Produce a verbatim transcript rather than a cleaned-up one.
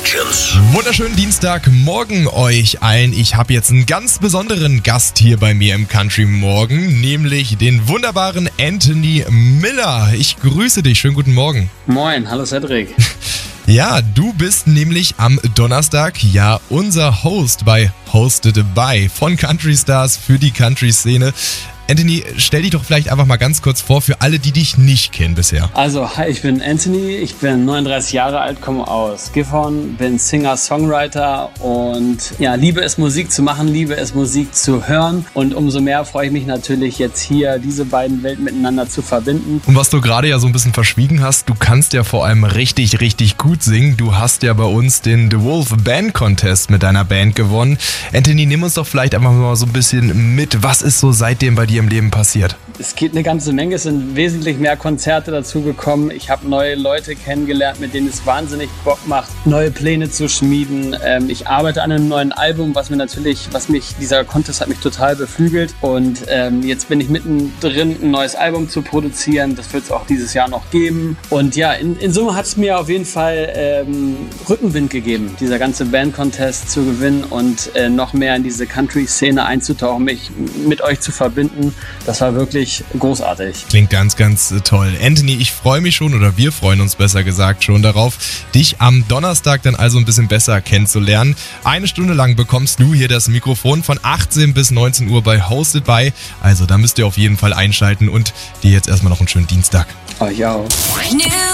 Productions. Wunderschönen Dienstagmorgen euch allen. Ich habe jetzt einen ganz besonderen Gast hier bei mir im Country Morgen, nämlich den wunderbaren Anthony Miller. Ich grüße dich. Schönen guten Morgen. Moin, hallo Cedric. Ja, du bist nämlich am Donnerstag ja unser Host bei Hosted by von Country Stars für die Country-Szene. Anthony, stell dich doch vielleicht einfach mal ganz kurz vor für alle, die dich nicht kennen bisher. Also, hi, ich bin Anthony, ich bin neununddreißig Jahre alt, komme aus Gifhorn, bin Singer-Songwriter und ja, liebe es Musik zu machen, liebe es Musik zu hören und umso mehr freue ich mich natürlich jetzt hier, diese beiden Welten miteinander zu verbinden. Und was du gerade ja so ein bisschen verschwiegen hast, du kannst ja vor allem richtig, richtig gut singen. Du hast ja bei uns den The Wolf Band Contest mit deiner Band gewonnen. Anthony, nimm uns doch vielleicht einfach mal so ein bisschen mit, was ist so seitdem bei dir im Leben passiert? Es geht eine ganze Menge, es sind wesentlich mehr Konzerte dazu gekommen. Ich habe neue Leute kennengelernt, mit denen es wahnsinnig Bock macht, neue Pläne zu schmieden. Ähm, ich arbeite an einem neuen Album, was mir natürlich, was mich, dieser Contest hat mich total beflügelt. Und ähm, jetzt bin ich mittendrin, ein neues Album zu produzieren. Das wird es auch dieses Jahr noch geben. Und ja, in, in Summe hat es mir auf jeden Fall ähm, Rückenwind gegeben, dieser ganze Band-Contest zu gewinnen und äh, noch mehr in diese Country-Szene einzutauchen, mich mit euch zu verbinden. Das war wirklich großartig. Klingt ganz, ganz toll. Anthony, ich freue mich schon, oder wir freuen uns besser gesagt schon darauf, dich am Donnerstag dann also ein bisschen besser kennenzulernen. Eine Stunde lang bekommst du hier das Mikrofon von achtzehn bis neunzehn Uhr bei Hosted by. Also da müsst ihr auf jeden Fall einschalten und dir jetzt erstmal noch einen schönen Dienstag. Euch auch.